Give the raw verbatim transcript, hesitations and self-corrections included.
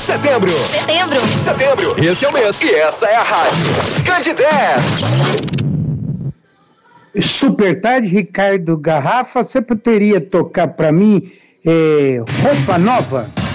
Setembro. Setembro. Setembro. Esse é o mês. E essa é a rádio Candidez. Super tarde, Ricardo Garrafa. Você poderia tocar pra mim é, Roupa Nova?